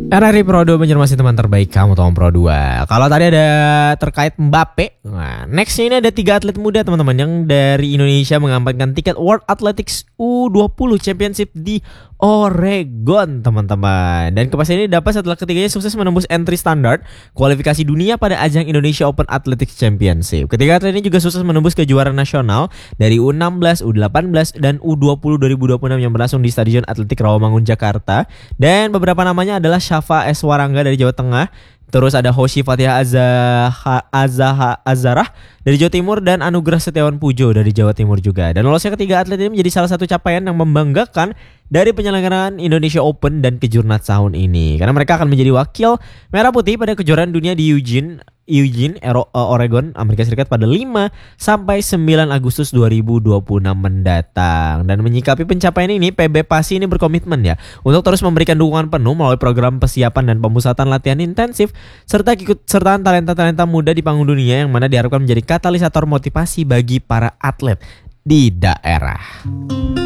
RRI Pro 2 menjadi teman terbaik kamu Tom Pro 2. Kalau tadi ada terkait Mbappe, nah nextnya ini ada 3 atlet muda teman-teman yang dari Indonesia mengamankan tiket World Athletics U20 Championship di Oregon teman-teman. Dan kepastian ini dapat setelah ketiganya sukses menembus entry standar kualifikasi dunia pada ajang Indonesia Open Athletics Championship. Ketiga atlet ini juga sukses menembus kejuaraan nasional dari U16, U18, dan U20 2026 yang berlangsung di Stadion Atletik Rawamangun, Jakarta. Dan beberapa namanya adalah Syafa S. Warangga dari Jawa Tengah. Terus ada Hoshi Fatihah Azarah dari Jawa Timur dan Anugrah Setiawan Pujo dari Jawa Timur juga. Dan lolosnya ketiga atlet ini menjadi salah satu capaian yang membanggakan dari penyelenggaraan Indonesia Open dan Kejurnas tahun ini. Karena mereka akan menjadi wakil Merah Putih pada kejuaraan dunia di Eugene, Oregon, Amerika Serikat pada 5 sampai 9 Agustus 2026 mendatang. Dan menyikapi pencapaian ini, PB Pasi ini berkomitmen ya untuk terus memberikan dukungan penuh melalui program persiapan dan pemusatan latihan intensif serta keikutsertaan talenta-talenta muda di panggung dunia yang mana diharapkan menjadi katalisator motivasi bagi para atlet di daerah.